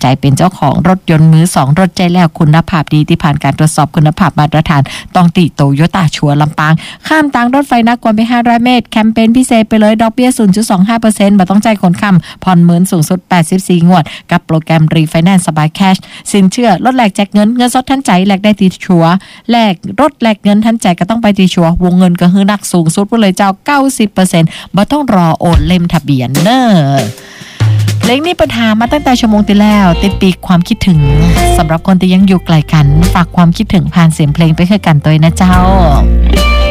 ใจเป็นเจ้าของรถยนต์มือ2รถใจแล้วคุณภาพดีที่ผ่านการตรวจสอบคุณภาพมาตรฐานต้องติโตโยต้าชัวร์ลำปางข้ามทางรถไฟนักกว่าไป500 เมตรแคมเปญพิเศษไปเลยดอกเบี้ย 0.25% บ่ต้องจ่ายคนค้ำผ่อนมื้อสูงสุด84งวดกับโปรแกรมรีไฟแนนซ์สบายแคชสินเชื่อลดแลกแจกเงินสดทันใจแลกได้ที่ชัวร์แลกรถแลกเงินทันใจก็ต้องไปที่ชัวร์วงเงินก็คือนักสูงสุดไปเลยเจ้า 90% บ่ต้องรอโอนเล่มทะเบียนเน้อเพลงนี้ปัญหามาตั้งแต่ชั่วโมงที่แล้วติดปีกความคิดถึงสำหรับคนที่ยังอยู่ไกลกันฝากความคิดถึงผ่านเสียงเพลงไปให้กันตัวนะเจ้า